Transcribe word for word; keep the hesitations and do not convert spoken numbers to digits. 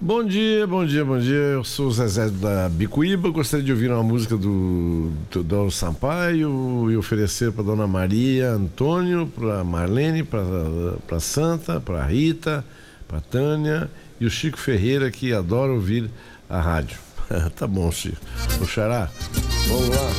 Bom dia, bom dia, bom dia. Eu sou o Zezé da Bicuíba. Gostaria de ouvir uma música do Teodoro Sampaio e oferecer para Dona Maria Antônio, para Marlene, para Santa, para Rita, para Tânia e o Chico Ferreira, que adora ouvir a rádio. Tá bom, Chico. O Xará, vamos lá.